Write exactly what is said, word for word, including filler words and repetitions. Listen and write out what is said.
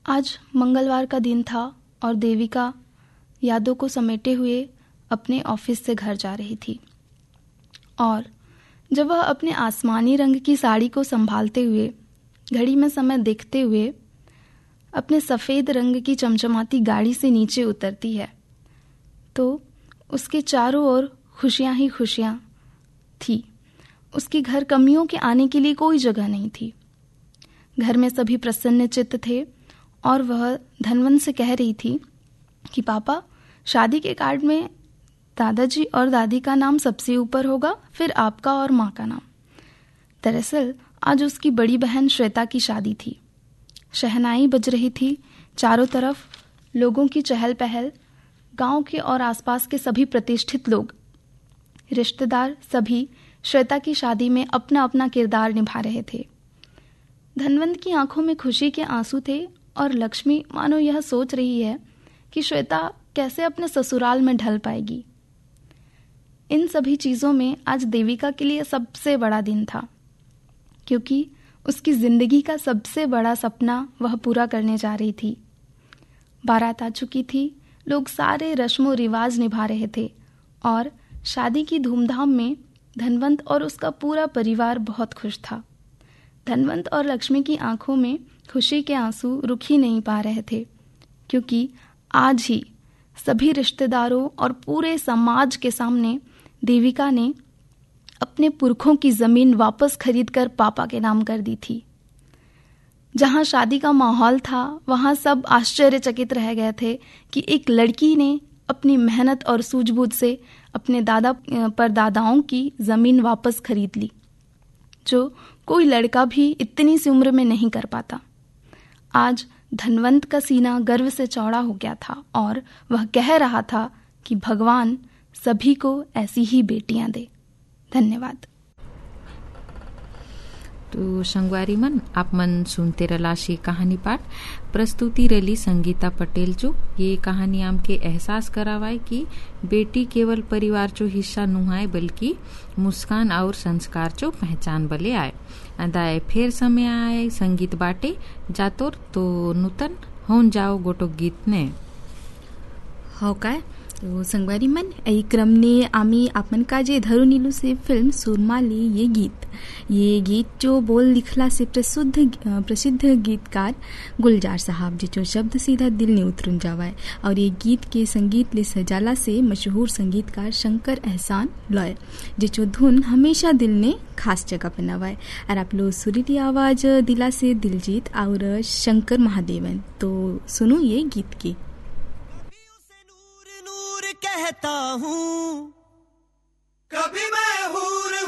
आज मंगलवार का दिन था और देविका यादों को समेटे हुए अपने ऑफिस से घर जा रही थी। और जब वह अपने आसमानी रंग की साड़ी को संभालते हुए घड़ी में समय देखते हुए अपने सफ़ेद रंग की चमचमाती गाड़ी से नीचे उतरती है तो उसके चारों ओर खुशियां ही खुशियां थी। उसके घर कमियों के आने के लिए कोई जगह नहीं थी। घर में सभी प्रसन्न चित्त थे और वह धनवंत से कह रही थी कि पापा, शादी के कार्ड में दादाजी और दादी का नाम सबसे ऊपर होगा, फिर आपका और माँ का नाम। दरअसल आज उसकी बड़ी बहन श्वेता की शादी थी। शहनाई बज रही थी, चारों तरफ लोगों की चहल पहल। गांव के और आसपास के सभी प्रतिष्ठित लोग, रिश्तेदार सभी श्वेता की शादी में अपना अपना किरदार निभा रहे थे। धनवंत की आंखों में खुशी के आंसू थे और लक्ष्मी मानो यह सोच रही है कि श्वेता कैसे अपने ससुराल में ढल पाएगी। इन सभी चीज़ों में आज देविका के लिए सबसे बड़ा दिन था, क्योंकि उसकी जिंदगी का सबसे बड़ा सपना वह पूरा करने जा रही थी। बारात आ चुकी थी, लोग सारे रस्मों रिवाज निभा रहे थे और शादी की धूमधाम में धनवंत और उसका पूरा परिवार बहुत खुश था। धनवंत और लक्ष्मी की आंखों में खुशी के आंसू रुक ही नहीं पा रहे थे, क्योंकि आज ही सभी रिश्तेदारों और पूरे समाज के सामने देविका ने अपने पुरखों की जमीन वापस खरीदकर पापा के नाम कर दी थी। जहां शादी का माहौल था वहां सब आश्चर्यचकित रह गए थे कि एक लड़की ने अपनी मेहनत और सूझबूझ से अपने दादा परदादाओं की जमीन वापस खरीद ली, जो कोई लड़का भी इतनी सी उम्र में नहीं कर पाता। आज धनवंत का सीना गर्व से चौड़ा हो गया था और वह कह रहा था कि भगवान सभी को ऐसी ही बेटियां दे। धन्यवाद। तो संगवारी मन, आप मन सुनते रलाशी कहानी पाठ। प्रस्तुति रली संगीता पटेल जो। ये कहानी आम के एहसास करावाए कि बेटी केवल परिवार जो हिस्सा नुहाए बल्कि मुस्कान और संस्कार जो पहचान बले आए। अदाए फिर समय आए संगीत बाटे जातोर तो नूतन होन जाओ गोटो गीत ने हो काय। तो संगवारी मन, यही क्रम ने आम्ही आपण का जे धरून इलू से फिल्म सुरमाली ये गीत ये गीत जो बोल लिखला से प्रसिद्ध प्रसिद्ध गीतकार गुलजार साहब जी जो शब्द सीधा दिल ने उतरून जावाए और ये गीत के संगीत ले सजाला से मशहूर संगीतकार शंकर एहसान लॉय जो धुन हमेशा दिल ने खास जगह बनावाए। और आप लोग सुरीली आवाज दिला से दिलजीत और शंकर महादेवन। तो सुनो ये गीत की। कहता हूँ कभी मैं हूँ